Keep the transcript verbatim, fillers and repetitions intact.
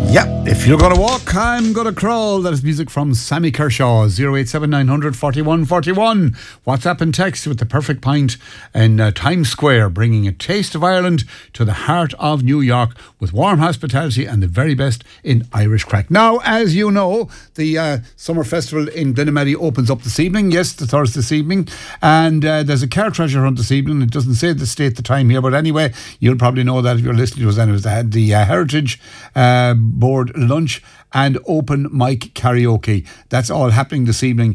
Yeah, if you're going to walk, I'm going to crawl. That is music from Sammy Kershaw. zero eight seven nine hundred forty-one forty-one. WhatsApp and text with the perfect pint in uh, Times Square, bringing a taste of Ireland to the heart of New York with warm hospitality and the very best in Irish crack. Now, as you know, the uh, Summer Festival in Glenamaddy opens up this evening. Yes, the Thursday this evening. And uh, there's a car treasure hunt this evening. It doesn't say the state, the time here, but anyway, you'll probably know that if you're listening to us anyways. They had the uh, Heritage uh, Board lunch and open mic karaoke. That's all happening this evening